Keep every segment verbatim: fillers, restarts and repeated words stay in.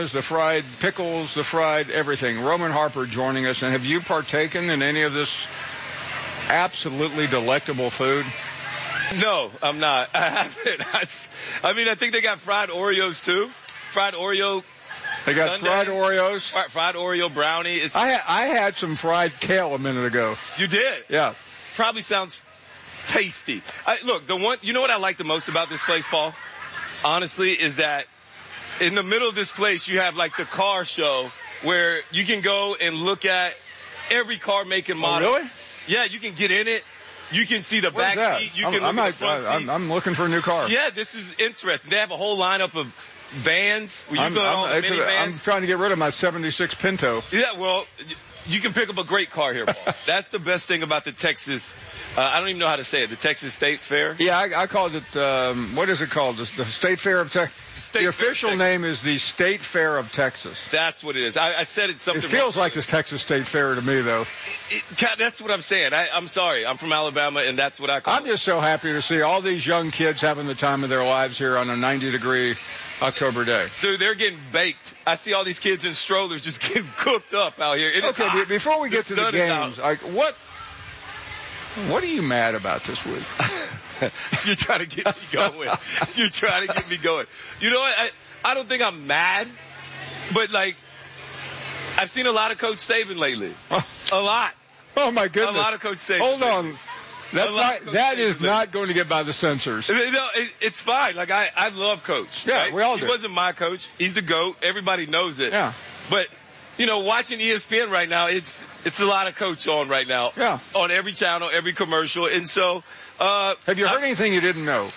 bananas, the fried pickles, the fried everything. Roman Harper joining us. And have you partaken in any of this absolutely delectable food? No, I'm not. I haven't. I mean, I think they got fried Oreos too. Fried Oreo. They got Sunday. fried Oreos. Fried, fried Oreo brownie. It's, I I had some fried kale a minute ago. You did? Yeah. Probably sounds tasty. I, look, the one. You know what I like the most about this place, Paul? Honestly, is that in the middle of this place you have like the car show where you can go and look at every car make and model. Oh, really? Yeah, you can get in it. You can see the Where's back that? seat. You I'm, can look I'm at not, the front I'm, seats. I'm looking for a new car. Yeah, this is interesting. They have a whole lineup of vans. Where you I'm, go I'm, all the actually, I'm minivans. trying to get rid of my seventy-six Pinto. Yeah, well, you can pick up a great car here, Paul. That's the best thing about the Texas. Uh, I don't even know how to say it. The Texas State Fair. Yeah, I, I called it. Um, what is it called? The, the State Fair of Texas. The official name is the State Fair of Texas. That's what it is. I, I said it's something. It feels wrong. like the Texas State Fair to me, though. It, it, that's what I'm saying. I, I'm sorry. I'm from Alabama, and that's what I call I'm it. just so happy to see all these young kids having the time of their lives here on a ninety degree October day. Dude, they're getting baked. I see all these kids in strollers just getting cooked up out here. It is okay, hot. Before we get the to the games, out. like what? What are you mad about this week? You're trying to get me going. You're trying to get me going. You know what? I, I don't think I'm mad, but like, I've seen a lot of Coach Saban lately. A lot. Oh my goodness. A lot of Coach Saban. Hold on. That's not, that is not going to get by the censors. No, it, it's fine. Like, I, I love Coach. Yeah, right? we all he do. He wasn't my coach. He's the GOAT. Everybody knows it. Yeah. But, you know, watching E S P N right now, it's it's a lot of Coach on right now. Yeah. On every channel, every commercial. And so, uh. Have you heard I, anything you didn't know?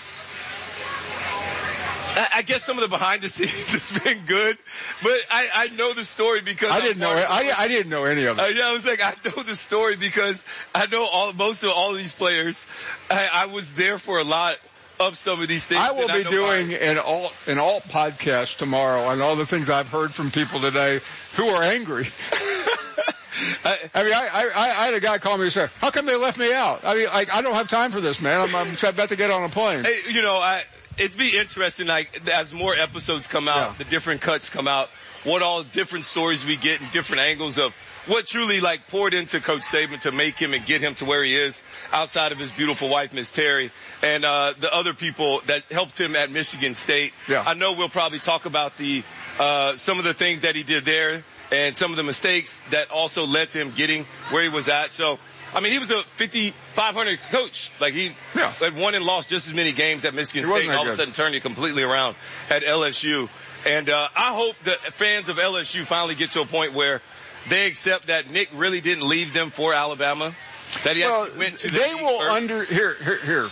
I, I guess some of the behind the scenes has been good, but I, I know the story because I I'm didn't know. part of I, I didn't know any of it. Uh, yeah, I was like, I know the story because I know all most of all of these players. I, I was there for a lot of some of these things. I will and be I know doing why. an alt an alt podcast tomorrow on all the things I've heard from people today who are angry. I, I mean, I, I I had a guy call me and say, "How come they left me out?" I mean, like, I don't have time for this, man. I'm, I'm about to get on a plane. Hey, you know, I. It'd be interesting, like, as more episodes come out, Yeah. the different cuts come out, what all different stories we get and different angles of what truly, like, poured into Coach Saban to make him and get him to where he is outside of his beautiful wife, Miss Terry, and uh, the other people that helped him at Michigan State. Yeah. I know we'll probably talk about the uh, some of the things that he did there and some of the mistakes that also led to him getting where he was at. So, I mean, he was a fifty-five hundred coach. Like, he yeah. had won and lost just as many games at Michigan He State, wasn't and that all of a good. sudden turned it completely around at L S U. And uh, I hope the fans of L S U finally get to a point where they accept that Nick really didn't leave them for Alabama, that he Well, actually went to the they league will first. under here here here.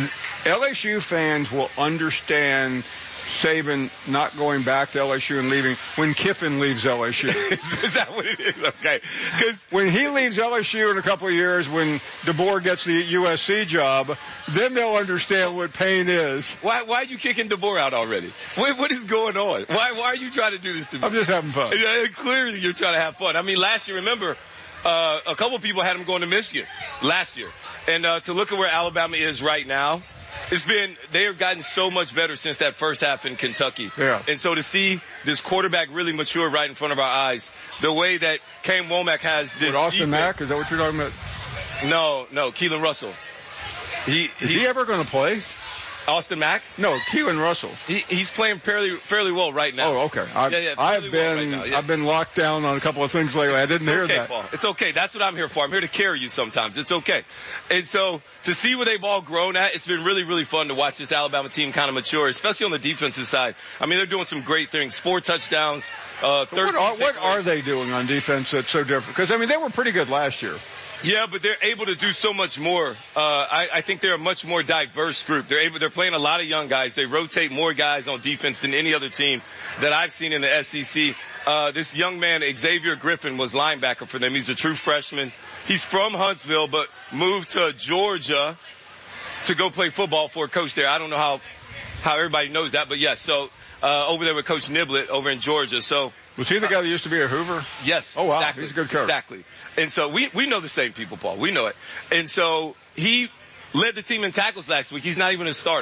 L S U fans will understand Saban not going back to L S U and leaving when Kiffin leaves L S U. Is that what it is? Okay. Because When he leaves L S U in a couple of years, when DeBoer gets the U S C job, then they'll understand what pain is. why why are you kicking DeBoer out already? What, what is going on? Why why are you trying to do this to me? I'm just having fun. Yeah, clearly you're trying to have fun. I mean, last year, remember, uh, a couple people had him going to Michigan last year. And uh, to look at where Alabama is right now, it's been, they have gotten so much better since that first half in Kentucky. Yeah. And so to see this quarterback really mature right in front of our eyes, the way that Kane Womack has this With Austin defense. Mack, is that what you're talking about? No, no, Keelan Russell. He, Is he, he ever going to play? Austin Mack? No, Keelan Russell. He, he's playing fairly fairly well right now. Oh, okay. I've, Yeah, yeah, I've fairly been well right now, yeah. I've been locked down on a couple of things lately. I didn't It's hear okay, that. Paul. It's okay. That's what I'm here for. I'm here to carry you sometimes. It's okay. And so to see where they've all grown at, it's been really, really fun to watch this Alabama team kind of mature, especially on the defensive side. I mean, they're doing some great things. Four touchdowns, uh, thirteen What are, what takeaways. are they doing on defense that's so different? Because, I mean, they were pretty good last year. Yeah, but they're able to do so much more. Uh, I, I think they're a much more diverse group. They're able, they're playing a lot of young guys. They rotate more guys on defense than any other team that I've seen in the S E C. Uh, this young man, Xavier Griffin, was linebacker for them. He's a true freshman. He's from Huntsville, but moved to Georgia to go play football for a coach there. I don't know how, how everybody knows that, but yes, so, uh, over there with Coach Niblett over in Georgia. So, Was he the guy that used to be a Hoover? yes. Oh, wow. Exactly. He's a good coach. Exactly. And so we, we know the same people, Paul. We know it. And so he led the team in tackles last week. He's not even a starter.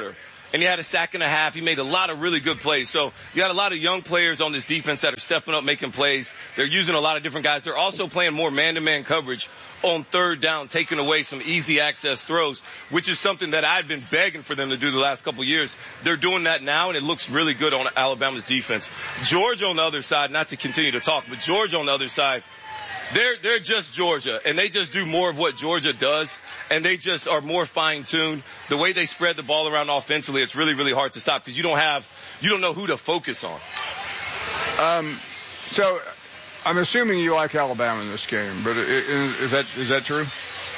and he had a sack and a half. He made a lot of really good plays. So you got a lot of young players on this defense that are stepping up, making plays. They're using a lot of different guys. They're also playing more man-to-man coverage on third down, taking away some easy access throws, which is something that I've been begging for them to do the last couple of years. They're doing that now, and it looks really good on Alabama's defense. Georgia on the other side, not to continue to talk, but Georgia on the other side, They're, they're just Georgia, and they just do more of what Georgia does, and they just are more fine-tuned. The way they spread the ball around offensively, it's really, really hard to stop because you don't have, you don't know who to focus on. Um, so I'm assuming you like Alabama in this game, but is, is that, is that true?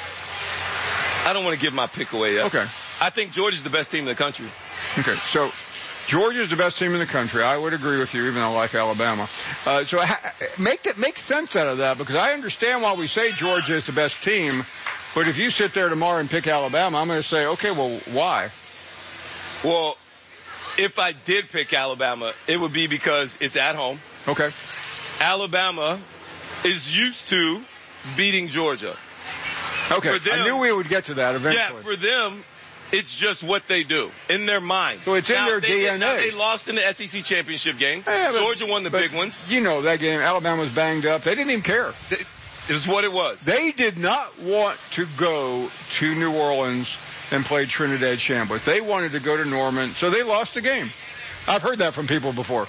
I don't want to give my pick away yet. Okay. I think Georgia's the best team in the country. Okay. So, Georgia's the best team in the country. I would agree with you, even though I like Alabama. Uh, so ha- make that make sense out of that, because I understand why we say Georgia is the best team, but if you sit there tomorrow and pick Alabama, I'm going to say, okay, well, why? Well, if I did pick Alabama, it would be because it's at home. Okay. Alabama is used to beating Georgia. Okay. Them, I knew we would get to that eventually. Yeah, for them, it's just what they do in their mind. So it's in now, their they, D N A. Now they lost in the S E C championship game. Yeah, but, Georgia won the big ones. You know that game. Alabama was banged up. They didn't even care. It was what it was. They did not want to go to New Orleans and play Trinidad Chambliss. They wanted to go to Norman, so they lost the game. I've heard that from people before.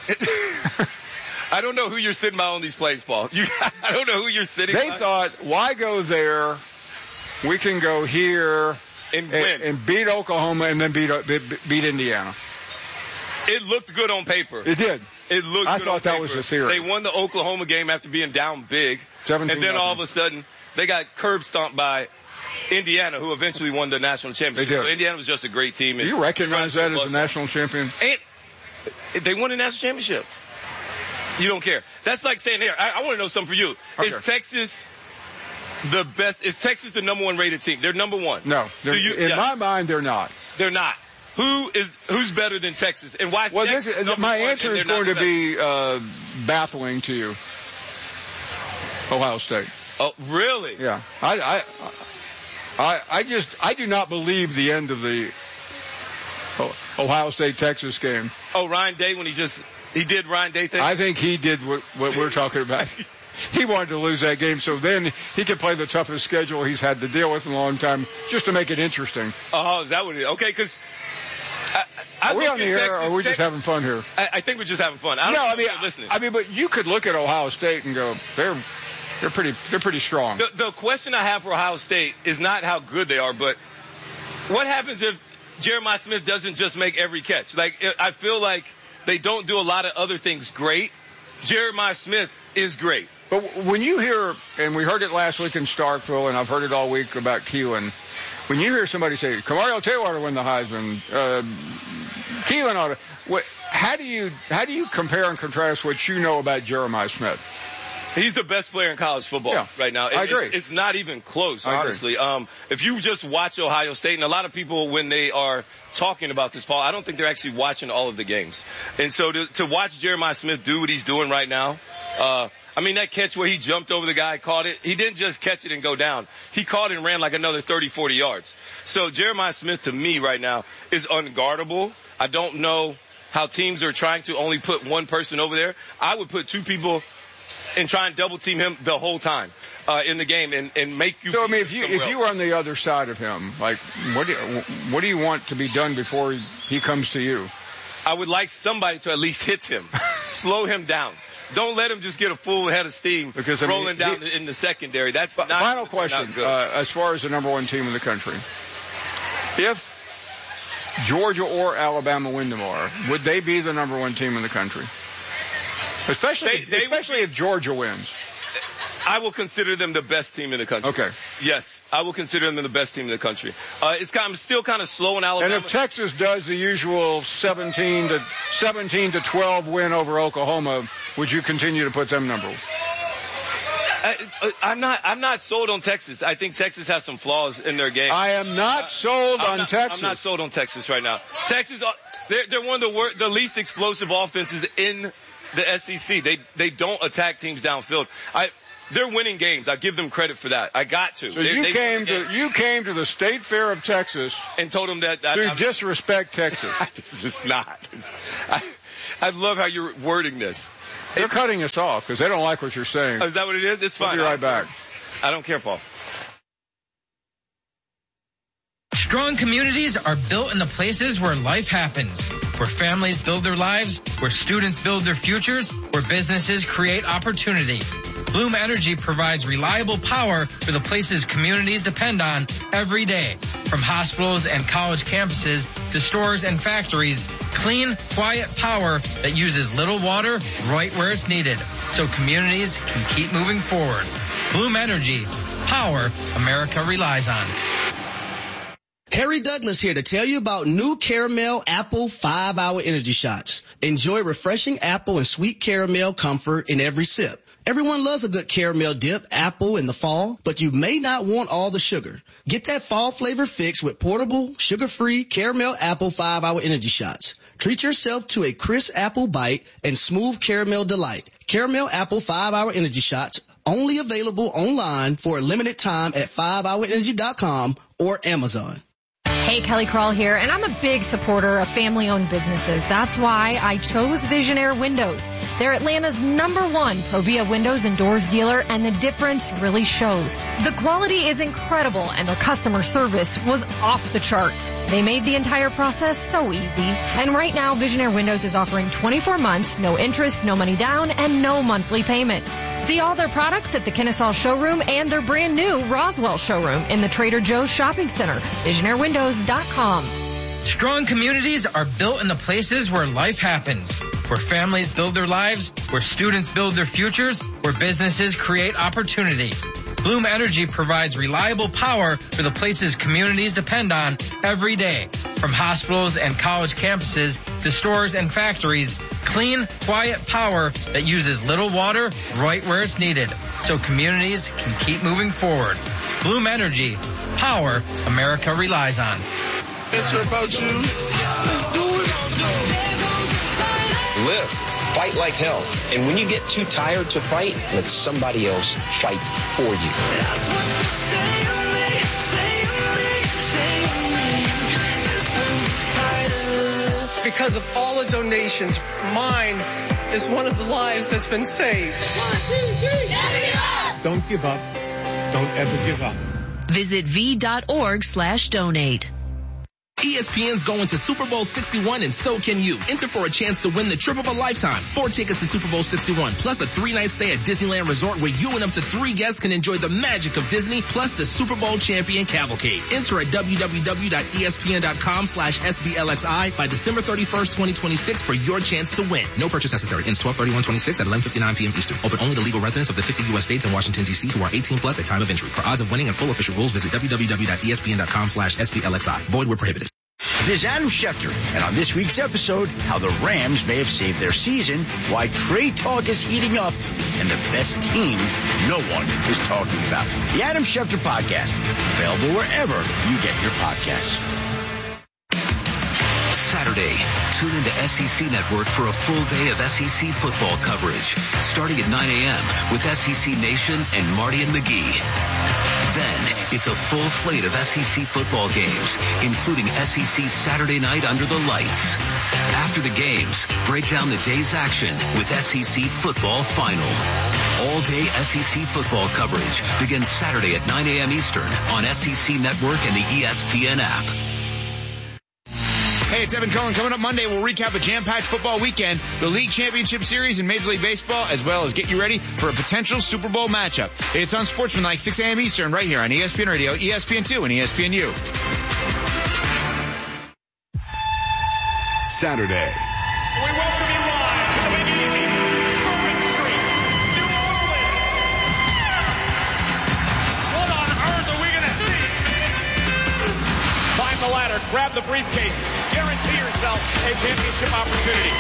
I don't know who you're sitting by on these plays, Paul. You, I don't know who you're sitting they by. They thought, why go there? We can go here. And win. And, and beat Oklahoma and then beat, beat beat Indiana. It looked good on paper. It did. It looked I good thought on that paper. was the theory. They won the Oklahoma game after being down big. And then all of a sudden, they got curb stomped by Indiana, who eventually won the national championship. They did. So Indiana was just a great team. Do you recognize that as a national champion? And they won a national championship. You don't care. That's like saying, here, I, I want to know something for you. Okay. Is Texas the best? Is Texas the number one rated team? They're number one. No. Do you, in yeah. my mind, they're not. They're not. Who is who's better than Texas? And why is well, Texas this, number my one answer is going to be uh, baffling to you. Ohio State. Oh, really? Yeah. I, I, I, I just, I do not believe the end of the Ohio State-Texas game. Oh, Ryan Day, when he just, he did Ryan Day thing? I think he did what, what we're talking about. He wanted to lose that game, so then he could play the toughest schedule he's had to deal with in a long time, just to make it interesting. Oh, is that what it is? Okay, because I, I are we on the air, Texas, or are we just Texas, having fun here? I, I think we're just having fun. I don't no, know I mean, if you're listening. I mean, but you could look at Ohio State and go, they're they're pretty they're pretty strong. The, the question I have for Ohio State is not how good they are, but what happens if Jeremiah Smith doesn't just make every catch? Like, I feel like they don't do a lot of other things great. Jeremiah Smith is great. But when you hear, and we heard it last week in Starkville, and I've heard it all week about Keelan, when you hear somebody say, Kamario Taylor ought to win the Heisman, uh, Keelan ought to, what, how do you, how do you compare and contrast what you know about Jeremiah Smith? He's the best player in college football yeah, right now. It, I agree. It's, it's not even close, I honestly. Um, if you just watch Ohio State, and a lot of people, when they are talking about this, Paul, I don't think they're actually watching all of the games. And so to, to watch Jeremiah Smith do what he's doing right now, uh, I mean, that catch where he jumped over the guy, caught it, he didn't just catch it and go down. He caught it and ran like another thirty, forty yards. So Jeremiah Smith, to me right now, is unguardable. I don't know how teams are trying to only put one person over there. I would put two people and try and double team him the whole time uh, in the game and, and make you. So I mean, if you if you were on the other side of him, like what do you, what do you want to be done before he, he comes to you? I would like somebody to at least hit him, slow him down. Don't let him just get a full head of steam because, I mean, rolling down he, in the secondary. That's not, final question. Not good. Uh, as far as the number one team in the country, if Georgia or Alabama win tomorrow, would they be the number one team in the country? Especially, they, they especially be, if Georgia wins. I will consider them the best team in the country. Okay. Yes, I will consider them the best team in the country. Uh, it's kind of, still kind of slow in Alabama. And if Texas does the usual seventeen to seventeen to twelve win over Oklahoma, would you continue to put them number one? I, I'm not. I'm not sold on Texas. I think Texas has some flaws in their game. I am not sold uh, on not, Texas. I'm not sold on Texas right now. Texas, they're, they're one of the wor- the least explosive offenses in the S E C. They they don't attack teams downfield. I they're winning games. I give them credit for that. I got to. So they, you they came to you came to the State Fair of Texas and told them that, that to I, disrespect Texas. This is not. I, I love how you're wording this. They're it, cutting us off because they don't like what you're saying. Oh, is that what it is? It's fine. We'll be right back. I don't care, Paul. Strong communities are built in the places where life happens, where families build their lives, where students build their futures, where businesses create opportunity. Bloom Energy provides reliable power for the places communities depend on every day. From hospitals and college campuses to stores and factories, clean, quiet power that uses little water right where it's needed, so communities can keep moving forward. Bloom Energy, power America relies on. Harry Douglas here to tell you about new Caramel Apple five hour Energy Shots. Enjoy refreshing apple and sweet caramel comfort in every sip. Everyone loves a good caramel dip apple in the fall, but you may not want all the sugar. Get that fall flavor fix with portable, sugar-free Caramel Apple five hour Energy Shots. Treat yourself to a crisp apple bite and smooth caramel delight. Caramel Apple five hour Energy Shots, only available online for a limited time at five hour energy dot com or Amazon. Hey, Kelly Crawl here, and I'm a big supporter of family-owned businesses. That's why I chose Visionaire Windows. They're Atlanta's number one Provia windows and doors dealer, and the difference really shows. The quality is incredible, and their customer service was off the charts. They made the entire process so easy. And right now, Visionaire Windows is offering twenty-four months, no interest, no money down, and no monthly payments. See all their products at the Kennesaw showroom and their brand new Roswell showroom in the Trader Joe's shopping center. Visionaire Windows dot com. Strong communities are built in the places where life happens, where families build their lives, where students build their futures, where businesses create opportunity. Bloom Energy provides reliable power for the places communities depend on every day. From hospitals and college campuses to stores and factories, clean, quiet power that uses little water right where it's needed, so communities can keep moving forward. Bloom Energy, power America relies on. It's about you. Let's do it. Live. Fight like hell. And when you get too tired to fight, let somebody else fight for you. That's what you say to me, say to me, say to me. Because of all the donations, mine is one of the lives that's been saved. One, two, three. Never give up. Don't give up. Don't ever give up. Visit v.org slash donate. E S P N's going to Super Bowl sixty-one, and so can you. Enter for a chance to win the trip of a lifetime. Four tickets to Super Bowl sixty-one, plus a three-night stay at Disneyland Resort where you and up to three guests can enjoy the magic of Disney, plus the Super Bowl champion cavalcade. Enter at www.espn.com slash SBLXI by December thirty-first, twenty twenty-six for your chance to win. No purchase necessary. Ends twelve thirty-one twenty-six at eleven fifty-nine p.m. Eastern. Open only to legal residents of the fifty U S states and Washington, D C who are eighteen plus at time of entry. For odds of winning and full official rules, visit www.espn.com slash SBLXI. Void where prohibited. This is Adam Schefter, and on this week's episode, how the Rams may have saved their season, why trade talk is heating up, and the best team no one is talking about. The Adam Schefter Podcast, available wherever you get your podcasts. Saturday, tune into S E C Network for a full day of S E C football coverage, starting at nine a.m. with S E C Nation and Marty and McGee. Then, it's a full slate of S E C football games, including S E C Saturday Night Under the Lights. After the games, break down the day's action with S E C Football Final. All-day S E C football coverage begins Saturday at nine a.m. Eastern on S E C Network and the E S P N app. Hey, it's Evan Cohen. Coming up Monday, we'll recap a jam-packed football weekend, the League Championship Series in Major League Baseball, as well as get you ready for a potential Super Bowl matchup. It's on Sportsmanlike, six a.m. Eastern, right here on E S P N Radio, E S P N two, and E S P N U. Saturday. We welcome you live to the Big Easy, Bourbon Street, New Orleans. What on earth are we going to see? Climb the ladder, grab the briefcase. Guarantee yourself a championship opportunity.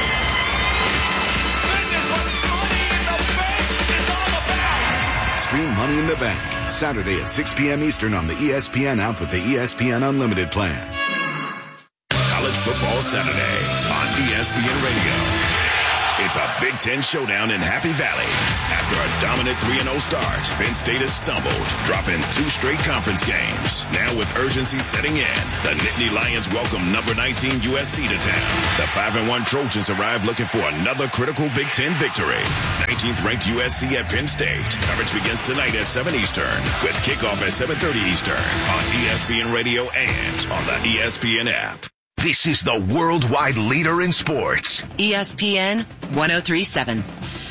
This is what Money in the Bank is all about. Stream Money in the Bank, Saturday at six p.m. Eastern on the E S P N app with the E S P N Unlimited plan. College Football Saturday on E S P N Radio. It's a Big Ten showdown in Happy Valley. After a dominant three and oh start, Penn State has stumbled, dropping two straight conference games. Now with urgency setting in, the Nittany Lions welcome number nineteen U S C to town. The five and one Trojans arrive looking for another critical Big Ten victory. nineteenth ranked U S C at Penn State. Coverage begins tonight at seven Eastern, with kickoff at seven thirty Eastern on E S P N Radio and on the E S P N app. This is the worldwide leader in sports. E S P N one oh three point seven.